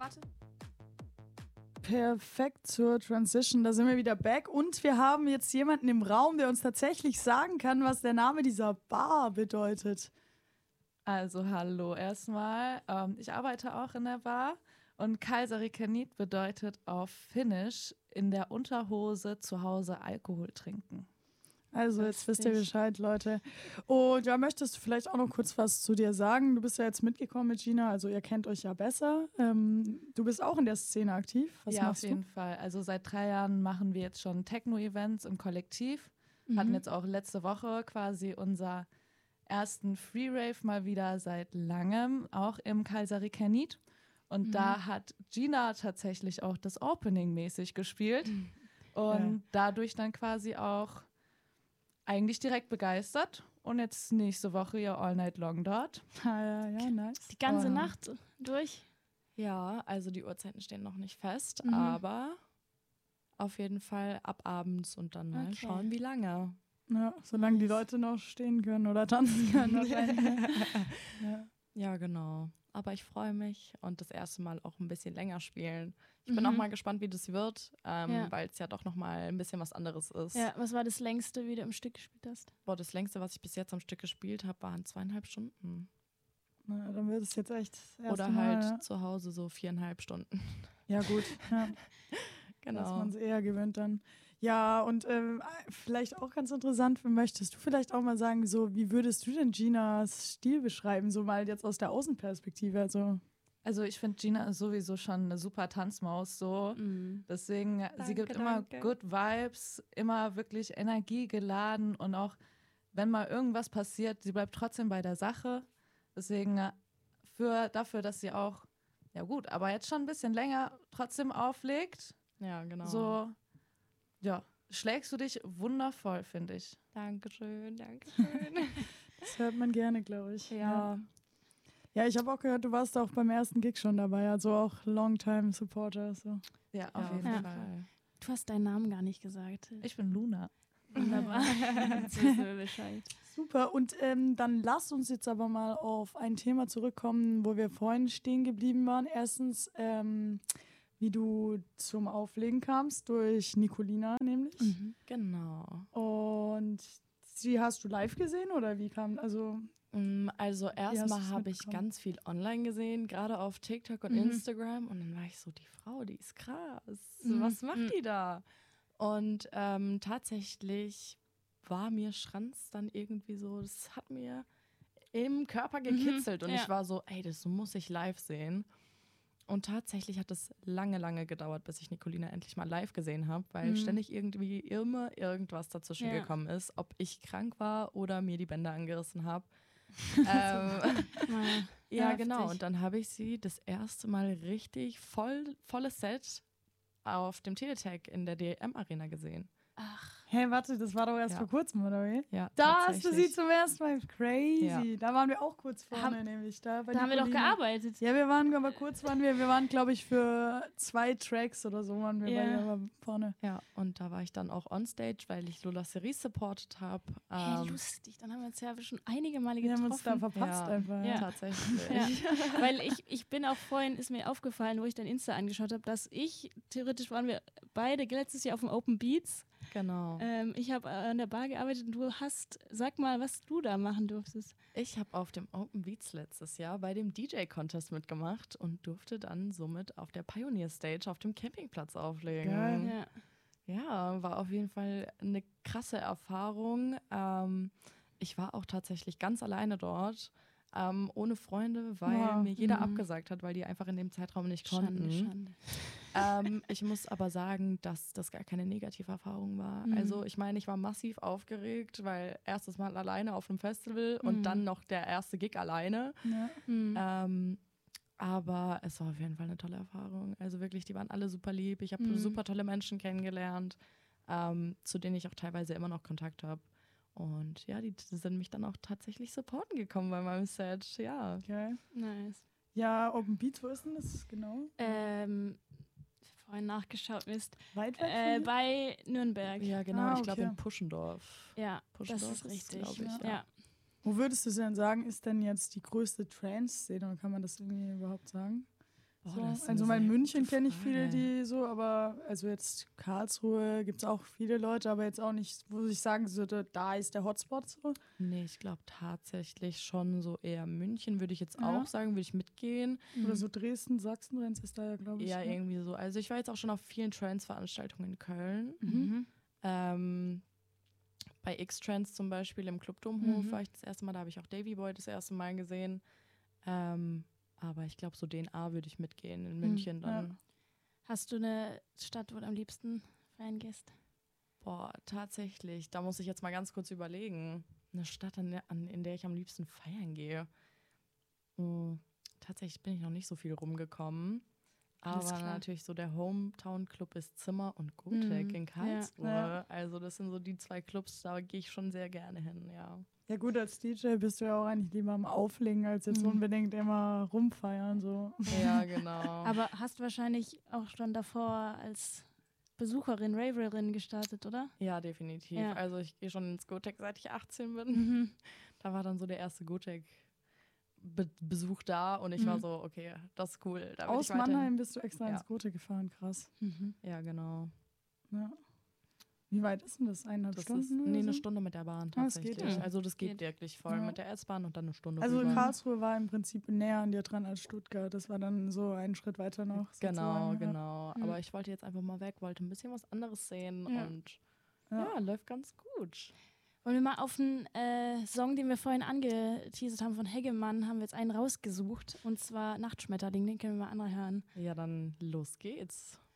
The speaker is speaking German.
Warte. Perfekt zur Transition, da sind wir wieder back und wir haben jetzt jemanden im Raum, der uns tatsächlich sagen kann, was der Name dieser Bar bedeutet. Also hallo erstmal, ich arbeite auch in der Bar und Kalsarikanit bedeutet auf Finnisch in der Unterhose zu Hause Alkohol trinken. Also jetzt wisst ihr Bescheid, Leute. Und ja, möchtest du vielleicht auch noch kurz was zu dir sagen? Du bist ja jetzt mitgekommen mit Gina, also ihr kennt euch ja besser. Du bist auch in der Szene aktiv. Was ja, machst auf jeden Fall. Also seit 3 Jahren machen wir jetzt schon Techno-Events im Kollektiv. Hatten jetzt auch letzte Woche quasi unser ersten Free-Rave mal wieder seit langem, auch im Kalsarikanit. Und da hat Gina tatsächlich auch das Opening mäßig gespielt und dadurch dann quasi auch eigentlich direkt begeistert und jetzt nächste Woche ja all night long dort. Ja, nice. Die ganze Nacht durch? Ja, also die Uhrzeiten stehen noch nicht fest, aber auf jeden Fall ab abends und dann mal schauen, wie lange. Ja, solange die Leute noch stehen können oder tanzen können. wahrscheinlich. Ja, genau. Aber ich freue mich und das erste Mal auch ein bisschen länger spielen. Ich bin auch mal gespannt, wie das wird, weil es ja doch noch mal ein bisschen was anderes ist. Ja, was war das längste, wie du im Stück gespielt hast? Boah, das längste, was ich bis jetzt am Stück gespielt habe, waren 2,5 Stunden. Na, dann wird es jetzt echt das erste Oder Mal, halt zu Hause so 4,5 Stunden. Ja gut, ja. Genau. Dass man es eher gewöhnt dann. Ja, und vielleicht auch ganz interessant, möchtest du vielleicht auch mal sagen, so wie würdest du denn Ginas Stil beschreiben, so mal jetzt aus der Außenperspektive? Also ich finde, Gina ist sowieso schon eine super Tanzmaus so. Deswegen, sie gibt immer good Vibes, immer wirklich energiegeladen und auch wenn mal irgendwas passiert, sie bleibt trotzdem bei der Sache. Deswegen dafür, dass sie auch, ja gut, aber jetzt schon ein bisschen länger trotzdem auflegt. Ja, genau. So, ja, schlägst du dich wundervoll, finde ich. Dankeschön. Das hört man gerne, glaube ich. Ja. Ja, ich habe auch gehört, du warst auch beim ersten Gig schon dabei, also auch Longtime Supporter. So. Ja, auf jeden Fall. Du hast deinen Namen gar nicht gesagt. Ich bin Luna. Wunderbar. Jetzt wissen wir Bescheid. Super, und dann lass uns jetzt aber mal auf ein Thema zurückkommen, wo wir vorhin stehen geblieben waren. Erstens, wie du zum Auflegen kamst, durch Nicolina nämlich. Genau. Und sie hast du live gesehen oder wie kam, also erstmal habe ich ganz viel online gesehen, gerade auf TikTok und Instagram und dann war ich so, die Frau, die ist krass, was macht die da? Und tatsächlich war mir Schranz dann irgendwie so, das hat mir im Körper gekitzelt und ich war so, ey, das muss ich live sehen. Und tatsächlich hat es lange, lange gedauert, bis ich Nicolina endlich mal live gesehen habe, weil ständig irgendwie immer irgendwas dazwischen gekommen ist, ob ich krank war oder mir die Bänder angerissen habe. Ja, genau. Und dann habe ich sie das erste Mal richtig volles Set auf dem Teletech in der DM-Arena gesehen. Hey, warte, das war doch erst vor kurzem, oder wie? Ja, da hast du sie zum ersten Mal. Crazy. Ja. Da waren wir auch kurz vorne, nämlich. Da haben wir doch gearbeitet. Ja, wir waren, glaube ich, für 2 Tracks oder so waren wir bei ihr vorne. Ja, und da war ich dann auch onstage, weil ich Lola Series supportet habe. Hey, lustig, dann haben wir uns ja schon einige Male getroffen. Wir haben uns da verpasst einfach. Ja. Tatsächlich. Ja. Weil ich bin auch vorhin, ist mir aufgefallen, wo ich dein Insta angeschaut habe, dass theoretisch waren wir beide letztes Jahr auf dem Open Beats. Genau. Ich habe an der Bar gearbeitet und sag mal, was du da machen durftest. Ich habe auf dem Open Beats letztes Jahr bei dem DJ-Contest mitgemacht und durfte dann somit auf der Pioneer Stage auf dem Campingplatz auflegen. Geil. Ja, war auf jeden Fall eine krasse Erfahrung. Ich war auch tatsächlich ganz alleine dort, ohne Freunde, weil mir jeder abgesagt hat, weil die einfach in dem Zeitraum nicht konnten. Schande. Ich muss aber sagen, dass das gar keine negative Erfahrung war. Also ich meine, ich war massiv aufgeregt, weil erstes Mal alleine auf einem Festival und dann noch der erste Gig alleine. Ja. Aber es war auf jeden Fall eine tolle Erfahrung. Also wirklich, die waren alle super lieb. Ich habe super tolle Menschen kennengelernt, zu denen ich auch teilweise immer noch Kontakt habe. Und ja, die sind mich dann auch tatsächlich supporten gekommen bei meinem Set. Ja. Geil. Nice. Ja, Open Beats, wo ist denn das genau? Vorhin nachgeschaut, Mist. Weit weg von hier? Bei Nürnberg. Ja, genau. Ich okay. glaube in Puschendorf. Ja, Puschendorf das ist richtig. glaube ich. Ja. Wo würdest du denn sagen, ist denn jetzt die größte Trance-Szene? Oder kann man das irgendwie überhaupt sagen? Boah, So. das ist Also eine in sehr München gute kenne ich viele, Frage. die so, aber also jetzt Karlsruhe gibt es auch viele Leute, aber jetzt auch nicht, wo ich sagen würde, da ist der Hotspot so. Nee, ich glaube tatsächlich schon so eher München, würde ich jetzt Ja. auch sagen, würde ich mitgehen. Oder so Dresden, Sachsen, Renz ist da ja, glaube ich. Ja, ne? irgendwie so. Also ich war jetzt auch schon auf vielen Trance-Veranstaltungen in Köln. Mhm. Bei X-Trance zum Beispiel im Clubdomhof Mhm. war ich das erste Mal, da habe ich auch Davy Boy das erste Mal gesehen. Aber ich glaube, so DNA würde ich mitgehen in München dann. Hast du eine Stadt, wo du am liebsten feiern gehst? Boah, tatsächlich. Da muss ich jetzt mal ganz kurz überlegen. Eine Stadt, in der ich am liebsten feiern gehe. Tatsächlich bin ich noch nicht so viel rumgekommen. Alles Aber klar. natürlich so der Hometown-Club ist Zimmer und Gotek in Karlsruhe. Ja. Also das sind so die 2 Clubs, da gehe ich schon sehr gerne hin, ja. Ja gut, als DJ bist du ja auch eigentlich lieber am Auflegen, als jetzt unbedingt immer rumfeiern. So. Ja, genau. Aber hast wahrscheinlich auch schon davor als Besucherin, Raverin gestartet, oder? Ja, definitiv. Ja. Also ich gehe schon ins Gotek, seit ich 18 bin. Mhm. Da war dann so der erste Gotek-Besuch da und ich war so, okay, das ist cool. Da will Aus ich weiterhin- Mannheim bist du extra Ja. ins Gote gefahren, krass. Mhm. Ja, genau. Ja. Wie weit ist denn das? 1,5 Das Stunden? ist oder eine so? Stunde mit der Bahn Ah, das geht tatsächlich. ja. Also das geht Geht. wirklich voll Ja. mit der S-Bahn und dann eine Stunde Also rüber. Karlsruhe war im Prinzip näher an dir dran als Stuttgart. Das war dann so einen Schritt weiter noch. Genau, sozusagen, ja. genau. Aber ich wollte jetzt einfach mal weg, wollte ein bisschen was anderes sehen Ja. und Ja. ja, läuft ganz gut. Wollen wir mal auf einen Song, den wir vorhin angeteasert haben von Hegemann, haben wir jetzt einen rausgesucht. Und zwar Nachtschmetterling, den können wir mal anhören. Ja, dann los geht's.